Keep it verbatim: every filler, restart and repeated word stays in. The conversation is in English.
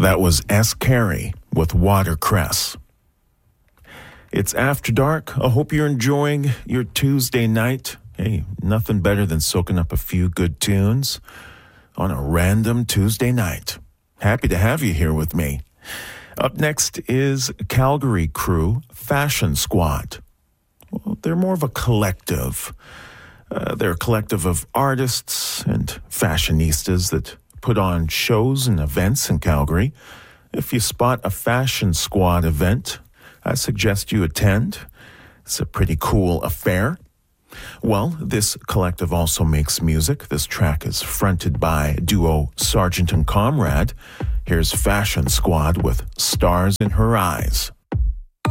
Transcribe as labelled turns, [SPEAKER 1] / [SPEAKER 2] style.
[SPEAKER 1] That was S. Carey with Watercress. It's after dark. I hope you're enjoying your Tuesday night. Hey, nothing better than soaking up a few good tunes on a random Tuesday night. Happy to have you here with me. Up next is Calgary crew Fashion Squad. Well, they're more of a collective. Uh, they're a collective of artists and fashionistas that put on shows and events in Calgary. If you spot a Fashion Squad event, I suggest you attend. It's a pretty cool affair. Well, this collective also makes music. This track is fronted by duo Sergeant and Comrade. Here's Fashion Squad with Stars in Her Eyes.